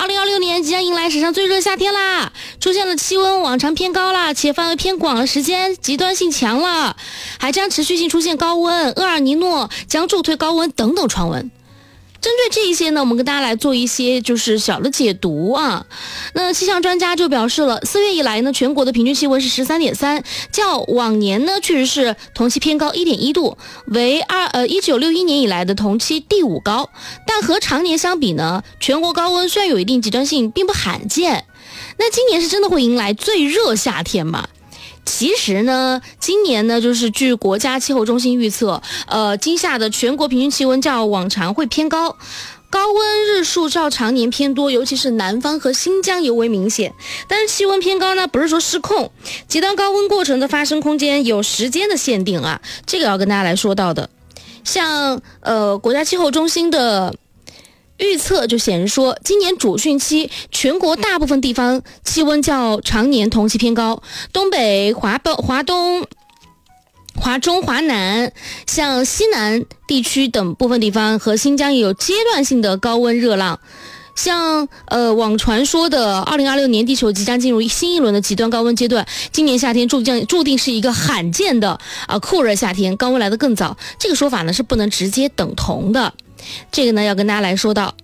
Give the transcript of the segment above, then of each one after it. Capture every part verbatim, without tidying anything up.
二零二六年即将迎来史上最热夏天啦，出现了气温往常偏高啦，且范围偏广了，时间极端性强了，还将持续性出现高温，厄尔尼诺将助推高温等等传闻。针对这一些呢，我们跟大家来做一些就是小的解读啊。那气象专家就表示了，四月以来呢，全国的平均气温是 十三点三， 较往年呢确实是同期偏高 一点一度，为二呃一九六一年以来的同期第五高。但和常年相比呢，全国高温虽然有一定极端性，并不罕见。那今年是真的会迎来最热夏天吗？其实呢，今年呢，就是据国家气候中心预测，呃，今夏的全国平均气温较往常会偏高，高温日数较常年偏多，尤其是南方和新疆尤为明显。但是气温偏高呢，不是说失控，极端高温过程的发生空间有时间的限定啊，这个要跟大家来说到的。像呃国家气候中心的预测就显示说，今年主汛期全国大部分地方气温较常年同期偏高，东北、华北、华东、华中、华南，像西南地区等部分地方和新疆也有阶段性的高温热浪。像呃网传说的二零二六年地球即将进入新一轮的极端高温阶段，今年夏天注定注定是一个罕见的啊、呃、酷热夏天，高温来得更早。这个说法呢是不能直接等同的。这个呢要跟大家来说到，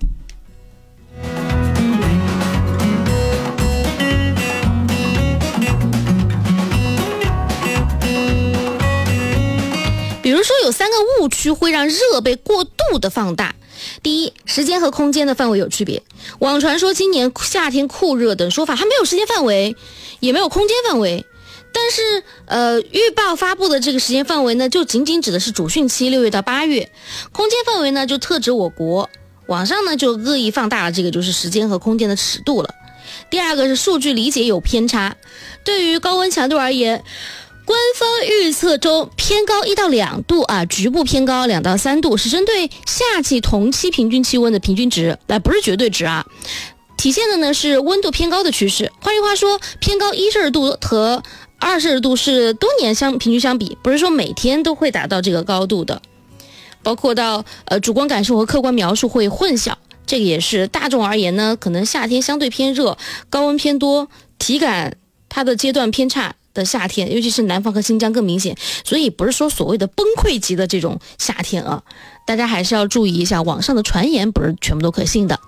比如说有三个误区会让热被过度的放大。第一，时间和空间的范围有区别。网传说今年夏天酷热等说法还没有时间范围，也没有空间范围。但是呃，预报发布的这个时间范围呢，就仅仅指的是主汛期六月到八月，空间范围呢就特指我国。网上呢就恶意放大了这个就是时间和空间的尺度了。第二个是数据理解有偏差，对于高温强度而言，官方预测中偏高一到两度啊，局部偏高两到三度，是针对夏季同期平均气温的平均值，那不是绝对值啊。体现的呢是温度偏高的趋势。换句话说，偏高一摄氏度和二摄氏度是多年相平均相比，不是说每天都会达到这个高度的。包括到呃主观感受和客观描述会混淆，这个也是大众而言呢，可能夏天相对偏热，高温偏多，体感它的阶段偏差的夏天，尤其是南方和新疆更明显，所以不是说所谓的崩溃级的这种夏天啊，大家还是要注意一下，网上的传言不是全部都可信的。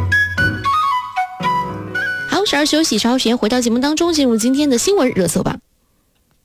好，十二休息，稍后时间回到节目当中，进入今天的新闻热搜吧。